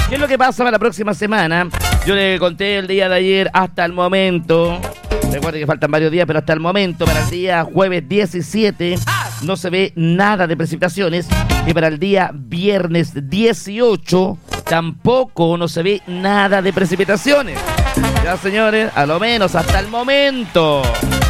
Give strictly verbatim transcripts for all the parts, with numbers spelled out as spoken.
¿Qué es lo que pasa para la próxima semana? Yo le conté el día de ayer hasta el momento. Recuerden que faltan varios días, pero hasta el momento, para el día jueves diecisiete, no se ve nada de precipitaciones. Y para el día viernes dieciocho, tampoco no se ve nada de precipitaciones. Ya, señores, a lo menos hasta el momento.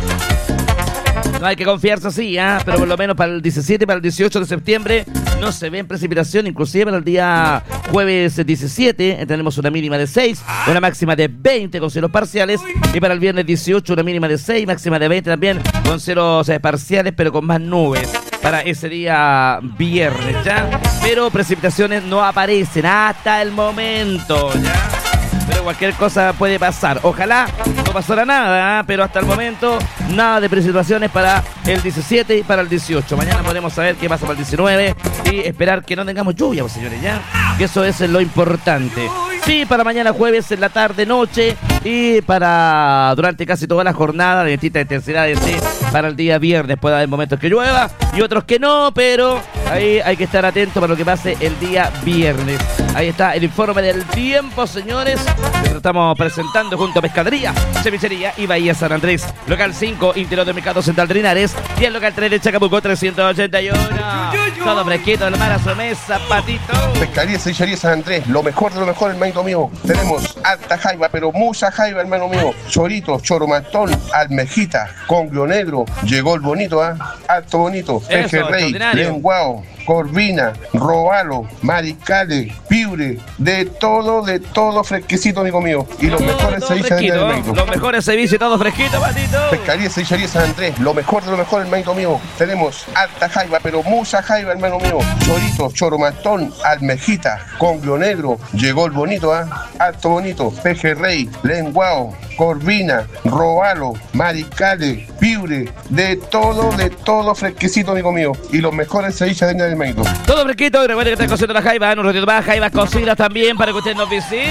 No hay que confiarse así, ¿eh? Pero por lo menos para el diecisiete, para el dieciocho de septiembre no se ven precipitación. Inclusive para el día jueves diecisiete tenemos una mínima de seis, una máxima de veinte con cielos parciales. Y para el viernes dieciocho una mínima de seis, máxima de veinte también con cielos eh, parciales, pero con más nubes para ese día viernes, ¿ya? Pero precipitaciones no aparecen hasta el momento, ¿ya? Pero cualquier cosa puede pasar. Ojalá no pasara nada, ¿eh? Pero hasta el momento nada de precipitaciones para el diecisiete y para el dieciocho. Mañana podremos saber qué pasa para el diecinueve y esperar que no tengamos lluvia, pues, señores, ya. Que eso es lo importante. Sí, para mañana jueves en la tarde, noche y para durante casi toda la jornada de distintas intensidades, sí. Para el día viernes puede haber momentos que llueva y otros que no, pero ahí hay que estar atento para lo que pase el día viernes. Ahí está el informe del tiempo, señores. Que estamos presentando junto a Pescadería, Cevichería y Bahía San Andrés. Local cinco, interior del Mercado Central de Linares. Y el local tres de Chacabuco, trescientos ochenta y uno. Todo fresquito, del mar a su mesa, patito. Pescadería, Cevichería San Andrés. Lo mejor de lo mejor, hermanito mío. Tenemos alta jaiba, pero mucha jaiba, hermano mío. Choritos, choromantón, almejita, congrio negro. Llegó el bonito, ¿ah? ¿eh? Alto bonito. Pejerrey, lenguao, corvina, robalo, maricales, piure, de todo, de todo fresquecito, amigo mío. Y los todo, mejores ceviches de hermanito. Los mejores ceviches, todo fresquito, patito. Pescadería, Cevichería San Andrés. Lo mejor de lo mejor, hermanito mío. Tenemos alta jaiba, pero mucha jaiba, hermano mío. Choritos, choromantón, almejita, congrio negro. Llegó el bonito, ¿ah? ¿eh? Alto bonito. Pejerrey, lenguao, corvina, robalo, maricales, piure, de todo, de todo fresquecito, amigo mío. Y los mejores ceviches de hermanito. Todo fresquito, recuerden que está cociendo la jaiba, un ratito más, jaibas cocidas también para que usted nos visite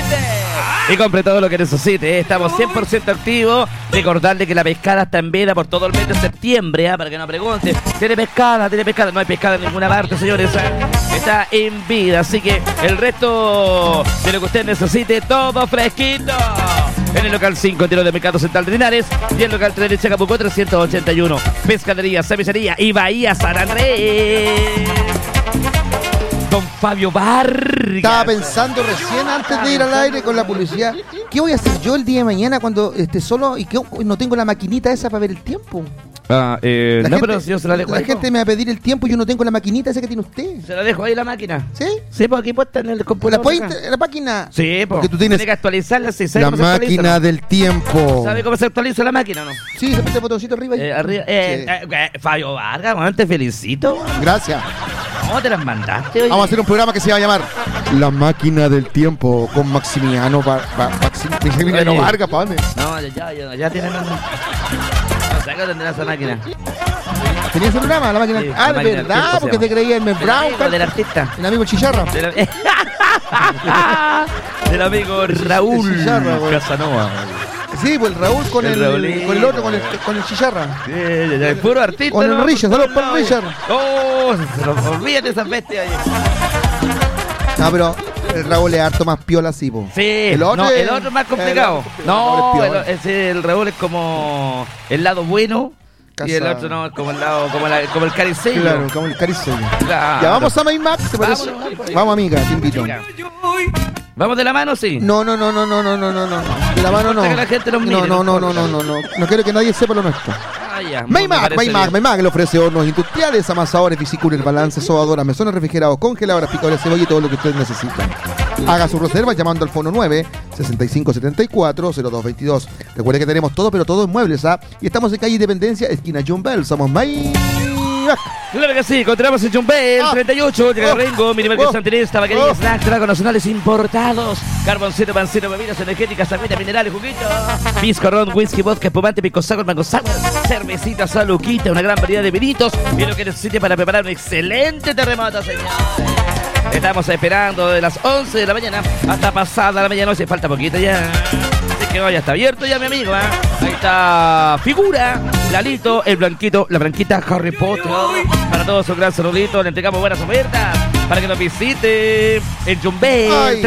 y compre todo lo que necesite. Estamos cien por ciento activos. Recordarle que la pescada está en veda por todo el mes de septiembre, ¿eh? Para que no pregunte. Tiene pescada, tiene pescada. No hay pescada en ninguna parte, señores, ¿eh? Está en vida, así que el resto de lo que usted necesite, todo fresquito. En el local cinco, interior del Mercado Central de Linares. Y el local tres de Chacabuco, trescientos ochenta y uno. Pescadería, Cevichería y Bahía San Andrés. Don Fabio Vargas. Estaba pensando recién antes de ir al aire con la publicidad, ¿qué voy a hacer yo el día de mañana cuando esté solo y que no tengo la maquinita esa para ver el tiempo? Ah, eh, la no, gente, pero si yo se la dejo La ahí, gente me va a pedir el tiempo y yo no tengo la maquinita esa que tiene usted. Se la dejo ahí la máquina. ¿Sí? Sí, pues aquí puesta en el computador. ¿La puede inter- la máquina? Sí, pues. Porque tú tienes Tiene que actualizarla, sí, la máquina ¿no? del tiempo. ¿Sabe cómo se actualiza la máquina o no? Sí, se mete el botoncito arriba. Eh, arriba, eh, Sí. eh, eh, Fabio Vargas, bueno, te felicito. Gracias. ¿Cómo te las mandaste, oye? Vamos a hacer un programa que se va a llamar La Máquina del Tiempo con Maximiano Var- Va- Maxi- Maximiliano Oye. Vargas, ¿para dónde? No, ya, ya, ya tienen. No sé qué tendrá esa máquina. ¿Tenía ese programa? La máquina. Sí, ah, La Máquina del ¿verdad? Tiempo Porque se te creía en Mel Del Brown, amigo, del artista. el amigo Chicharra. Del, del amigo Raúl Chicharra, güey. Casanova. Sí, pues el Raúl con El el, Raulito. con el otro, con el, con el Chicharra. Sí, ya, ya, el puro artista. Con el ¿no? Richard, saludos para el Richard. Oh, se los olvídate esas bestias. No, pero el Raúl es harto más piola así, po. Sí, El otro no, es- el otro es más complicado. el- No, el el, Raúl es piola. ese, el Raúl es como el lado bueno. Casa- Y el otro no, es como el lado, como, la, como el cariceño. Claro, como el cariceño. Claro. Ya vamos a Maymac, ¿te parece? Vámonos, pues. Vamos, amiga, te invito. Amiga. ¿Vamos de la mano, sí? No, no, no, no, no, no, no, no, no. De la mano no. importa que la gente nos mire, No, no no, no, no, importa. no, no, no. No quiero que nadie sepa lo nuestro. Ah, ya. me Maymac, parece Maymac, bien. Maymac le ofrece hornos industriales, amasadores, bicicletas, balance, sobadoras, mesones refrigerados, congeladoras, picadores de cebolla y todo lo que ustedes necesitan. Haga su reserva llamando al fono nueve, sesenta y cinco setenta y cuatro, cero dos veintidós. Recuerde que tenemos todo, pero todo en muebles, ¿ah? Y estamos en calle Independencia, esquina John Bell. Somos Maymac. Claro que sí, encontramos en Jumbel, Ah. treinta y ocho, llega Oh. Rengo, Minimercado Oh. Santinés, Tabaquería, Oh. Snacks, tragos nacionales importados, carboncito, pancito, bebidas energéticas, agüita, minerales, juguitos, pisco, ron, whisky, vodka, espumante, pico sour, mango sour, cervecita, saluquita, una gran variedad de vinitos y lo que necesite para preparar un excelente terremoto, señores. Estamos esperando de las once de la mañana hasta pasada la medianoche, falta poquito ya. Así que vaya, está abierto ya, mi amigo, ¿eh? Ahí está Figura, Lalito, el Blanquito, la Blanquita, Harry Potter. Para todos un gran saludito, le entregamos buenas ofertas para que nos visite en Jumbel. Ay.